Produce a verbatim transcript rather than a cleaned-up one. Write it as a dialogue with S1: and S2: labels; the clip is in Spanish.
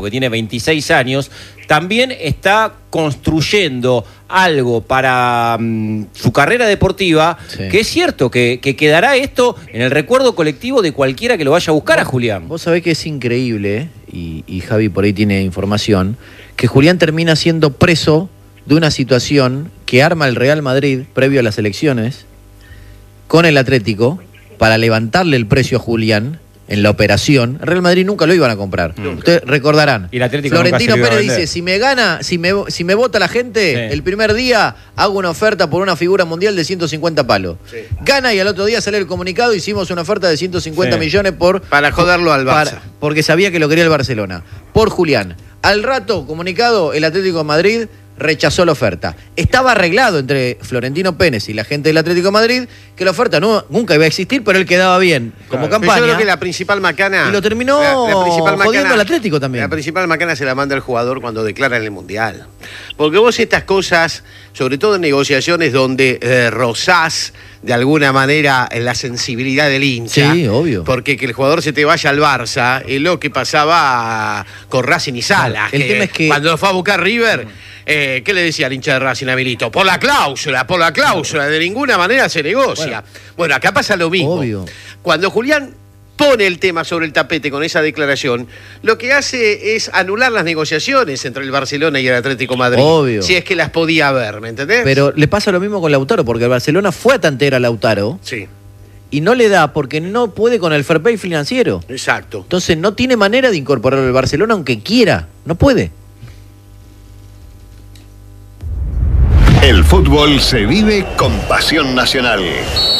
S1: que tiene veintiséis años, también está construyendo algo para um, su carrera deportiva, sí. que es cierto que, que quedará esto en el recuerdo colectivo de cualquiera que lo vaya a buscar
S2: vos,
S1: a Julián.
S2: Vos sabés que es increíble, ¿eh? y, y Javi por ahí tiene información, que Julián termina siendo preso de una situación que arma el Real Madrid previo a las elecciones con el Atlético para levantarle el precio a Julián en la operación. Real Madrid nunca lo iban a comprar. Mm. Ustedes recordarán.
S1: Y el Atlético
S2: Florentino Pérez dice, si me gana, si me, si me vota la gente, sí. el primer día hago una oferta por una figura mundial de ciento cincuenta palos. Sí. Gana y al otro día sale el comunicado, hicimos una oferta de ciento cincuenta sí. millones por...
S3: Para joderlo al Barça. Para,
S2: porque sabía que lo quería el Barcelona. Por Julián. Al rato, comunicado, el Atlético de Madrid rechazó la oferta. Estaba arreglado entre Florentino Pérez y la gente del Atlético de Madrid que la oferta no, nunca iba a existir, pero él quedaba bien como claro, campaña.
S3: Yo creo que la principal macana...
S2: Y lo terminó la, la principal macana, jodiendo al Atlético también.
S3: La principal macana se la manda el jugador cuando declara en el Mundial. Porque vos estas cosas, sobre todo en negociaciones donde eh, rozás de alguna manera en la sensibilidad del hincha.
S2: Sí, obvio.
S3: Porque que el jugador se te vaya al Barça es lo que pasaba con Racing y Salas.
S2: El que tema es que...
S3: Cuando fue a buscar River... Eh, ¿Qué le decía al hincha de Racing a Milito? Por la cláusula, por la cláusula, de ninguna manera se negocia. Bueno, bueno acá pasa lo mismo.
S2: Obvio.
S3: Cuando Julián pone el tema sobre el tapete con esa declaración, lo que hace es anular las negociaciones entre el Barcelona y el Atlético de Madrid.
S2: Obvio.
S3: Si es que las podía haber, ¿me entendés?
S2: Pero le pasa lo mismo con Lautaro, porque el Barcelona fue a tantear a Lautaro.
S3: Sí.
S2: Y no le da porque no puede con el fair play financiero.
S3: Exacto.
S2: Entonces no tiene manera de incorporarlo al Barcelona aunque quiera. No puede.
S4: El fútbol se vive con pasión nacional.